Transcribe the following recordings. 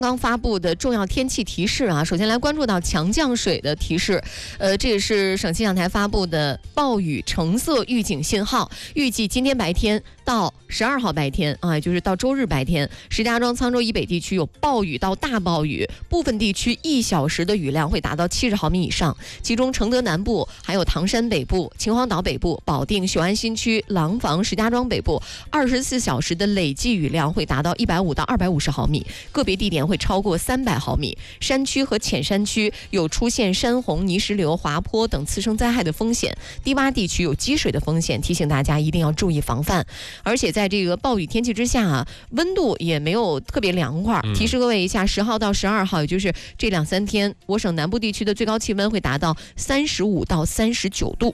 刚发布的重要天气提示啊，首先来关注到强降水的提示，这也是省气象台发布的暴雨橙色预警信号，预计今天白天到12号白天啊，也就是到周日白天，石家庄、沧州以北地区有暴雨到大暴雨，部分地区1小时的雨量会达到70毫米以上，其中承德南部、还有唐山北部、秦皇岛北部、保定、雄安新区、廊坊、石家庄北部24小时的累计雨量会达到150到250毫米，个别地点会超过300毫米。山区和浅山区有出现山洪、泥石流、滑坡等次生灾害的风险，低洼地区有积水的风险，提醒大家一定要注意防范。而且在这个暴雨天气之下啊，温度也没有特别凉快，提示各位一下，10号到12号，也就是这2-3天，我省南部地区的最高气温会达到35到39度。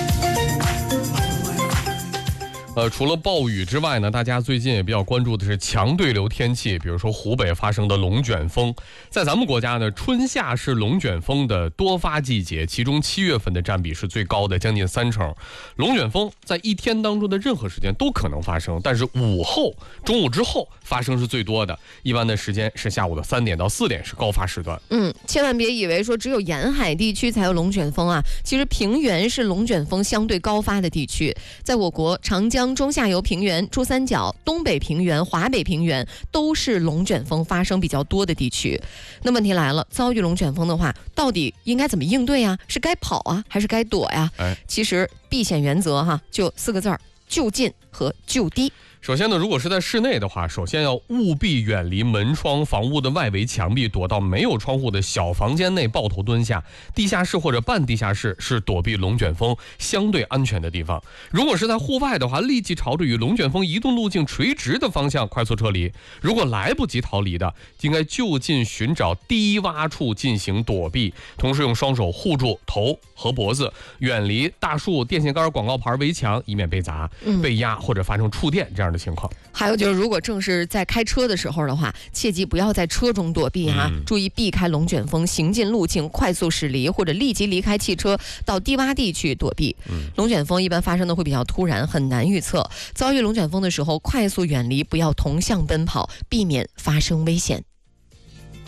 除了暴雨之外呢，大家最近也比较关注的是强对流天气，比如说湖北发生的龙卷风。在咱们国家呢，春夏是龙卷风的多发季节，其中7月份的占比是最高的，将近30%。龙卷风在一天当中的任何时间都可能发生，但是午后、中午之后发生是最多的，一般的时间是下午的3点到4点是高发时段。 千万别以为说只有沿海地区才有龙卷风啊，其实平原是龙卷风相对高发的地区，在我国长江中下游平原、珠三角、东北平原、华北平原都是龙卷风发生比较多的地区。那问题来了，遭遇龙卷风的话，到底应该怎么应对啊？是该跑啊，还是该躲呀？其实避险原则哈，就4个字儿：就近和就低。 首先呢，如果是在室内的话，首先要务必远离门窗、房屋的外围墙壁，躲到没有窗户的小房间内抱头蹲下。地下室或者半地下室是躲避龙卷风相对安全的地方。如果是在户外的话，立即朝着与龙卷风移动路径垂直的方向快速撤离。如果来不及逃离的，应该就近寻找低洼处进行躲避，同时用双手护住头和脖子，远离大树、电线杆、广告牌、围墙，以免被砸、被压或者发生触电这样的情况。 还有就是，如果正是在开车的时候的话，切记不要在车中躲避哈，注意避开龙卷风行进路径，快速驶离或者立即离开汽车到低洼地区躲避。龙卷风一般发生的会比较突然，很难预测。遭遇龙卷风的时候，快速远离，不要同向奔跑，避免发生危险。